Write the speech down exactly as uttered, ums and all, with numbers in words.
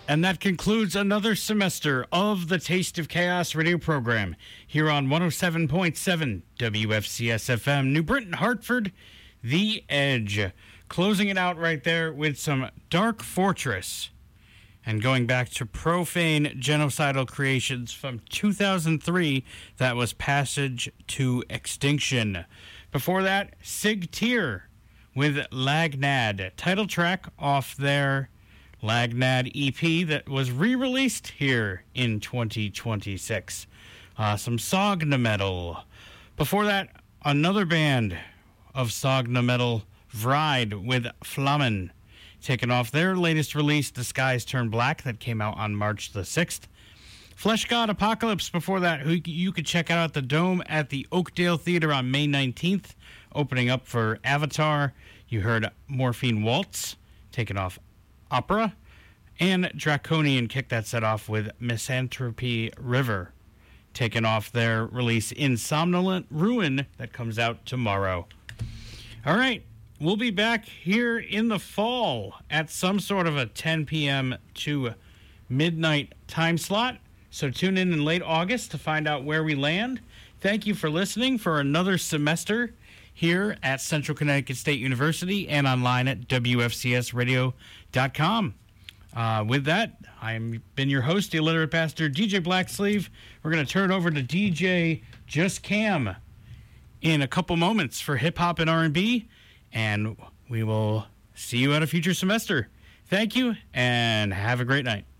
And that concludes another semester of the Taste of Chaos radio program here on one oh seven point seven W F C S F M, New Britain, Hartford, The Edge. Closing it out right there with some Dark Fortress. And going back to Profane Genocidal Creations from two thousand three, that was Passage to Extinction. Before that, Sig Tier with Lagnad, title track off their Lagnad E P that was re-released here in twenty twenty-six. Uh, some Sogna Metal. Before that, another band of Sogna Metal, Vride with Flammen, taken off their latest release, The Skies Turn Black, that came out on March the sixth. Flesh God Apocalypse before that, who you could check out at the Dome at the Oakdale Theater on May nineteenth, opening up for Avatar. You heard Morphine Waltz, taken off Opera, and Draconian kicked that set off with Misanthropy River, taken off their release Insomnolent Ruin that comes out tomorrow. All right, we'll be back here in the fall at some sort of a ten p.m. to midnight time slot, so tune in in late August to find out where we land. Thank you for listening for another semester here at Central Connecticut State University and online at W F C S radio dot com. Uh, with that, I've been your host, the illiterate pastor, D J Blacksleeve. We're going to turn it over to D J Just Cam in a couple moments for hip-hop and R and B, and we will see you at a future semester. Thank you, and have a great night.